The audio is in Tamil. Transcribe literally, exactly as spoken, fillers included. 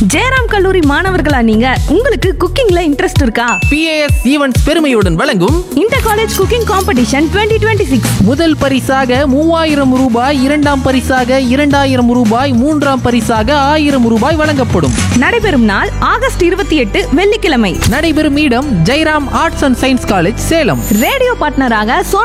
ஜெயராம் கல்லூரி மாணவர்களா நீங்க? உங்களுக்கு குக்கிங்ல இன்ட்ரெஸ்ட் இருக்கா? பிஏஎஸ் ஈவென்ட்ஸ் பெருமையுடன் வழங்கும் inter college cooking competition twenty twenty six. முதல் பரிசாக மூவாயிரம் ரூபாய், இரண்டாம் பரிசாக இரண்டாயிரம் ரூபாய், மூன்றாம் பரிசாக ஆயிரம் ரூபாய் வழங்கப்படும். நடைபெறும் நாள் ஆகஸ்ட் இருபத்தி எட்டு வெள்ளிக்கிழமை. நடைபெறும் இடம் Jayaram arts and science college, Salem. Radio பார்ட்னராக